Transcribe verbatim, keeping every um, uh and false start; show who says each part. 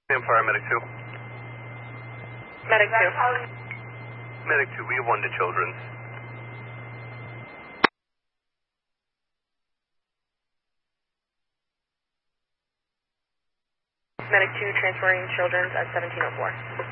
Speaker 1: Fire Medic two.
Speaker 2: Medic two.
Speaker 1: Medic two, we have one to Children's.
Speaker 2: Medic two transferring Children's at seventeen oh four.